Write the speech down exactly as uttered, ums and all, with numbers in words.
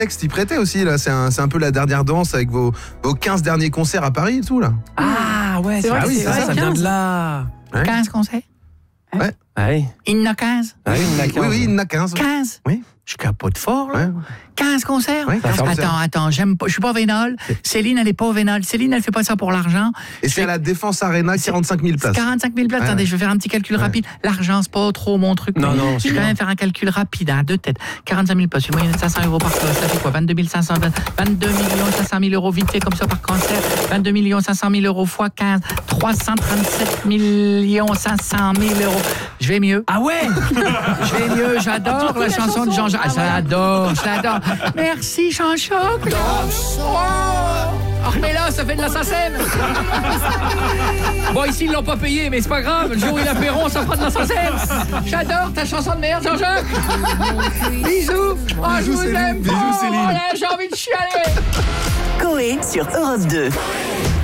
texte y prêtait aussi, là. C'est un, c'est un peu la dernière danse avec vos, vos quinze derniers concerts à Paris et tout, là. Ah ouais, c'est vrai ah que oui, c'est ça, vrai, ça vient quinze. de là. Ouais. quinze conseils. Ouais. Ouais. Il y en a quinze. Ouais, il y en a Oui, quinze. oui, il y en a quinze. quinze. Oui. Je capote fort, là. Ouais. quinze concerts. Ouais, quinze attends, concerts. attends, j'aime pas, je suis pas vénal. Céline, elle est pas vénal. Céline, elle fait pas ça pour l'argent. Et c'est à la Défense Arena, quarante-cinq mille places. quarante-cinq mille places. Ouais, Attendez, ouais. je vais faire un petit calcul rapide. L'argent, c'est pas trop mon truc. Non, mais non, je c'est vais quand pas. même faire un calcul rapide, à deux têtes. quarante-cinq mille places, une moyenne de cinq cents euros par place. Ça fait quoi? vingt-deux mille cinq cents, vingt-deux millions cinq cent mille euros vite fait comme ça par concert. vingt-deux millions cinq cent mille euros fois quinze. trois cent trente-sept millions cinq cent mille euros. Je vais mieux. Ah ouais. Je vais mieux. J'adore la chanson de Jean-Jacques. Ah, j'adore, j'adore. Merci, Jean-Jacques. Oh, remets-la, ça fait de la sacème. Bon, ici, ils l'ont pas payé, mais c'est pas grave. Le jour où ils la paieront, ça fera de la sacème. J'adore ta chanson de merde, Jean-Jacques. Bisous. Oh, je Bisous, vous Céline. aime. Bisous, Oh, Céline. là, j'ai envie de chialer. Coé sur Europe deux.